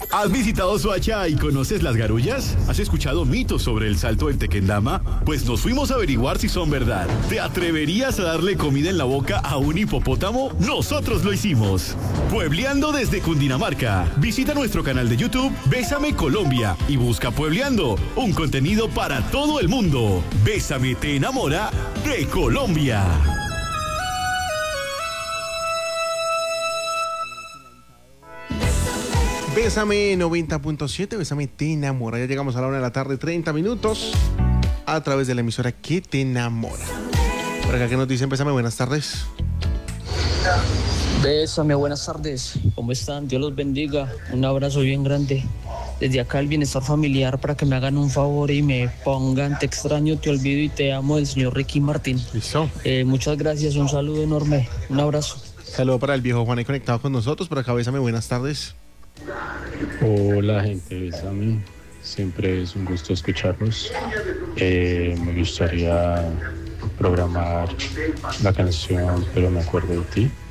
¿Has visitado Soacha y conoces las garullas? ¿Has escuchado mitos sobre el salto del Tequendama? Pues nos fuimos a averiguar si son verdad. ¿Te atreverías a darle comida en la boca a un hipopótamo? Nosotros lo hicimos. Puebleando desde Cundinamarca. Visita nuestro canal de YouTube Bésame Colombia y busca Puebleando, un contenido para todo el mundo. Bésame te enamora de Colombia. Bésame 90.7, Bésame te enamora. Ya llegamos a la 1 de la tarde, 30 minutos, a través de la emisora que te enamora. Por acá que nos dicen, Bésame, buenas tardes. Bésame, buenas tardes. ¿Cómo están? Dios los bendiga. Un abrazo bien grande. Desde acá el bienestar familiar para que me hagan un favor y me pongan Te extraño, te olvido y te amo del señor Ricky Martin. Listo. Muchas gracias, un saludo enorme. Un abrazo. Saludo para el viejo Juan ahí conectado con nosotros. Por acá, Bésame, buenas tardes. Hola gente, Bésame. Siempre es un gusto escucharlos. Me gustaría programar la canción Pero me acuerdo de ti.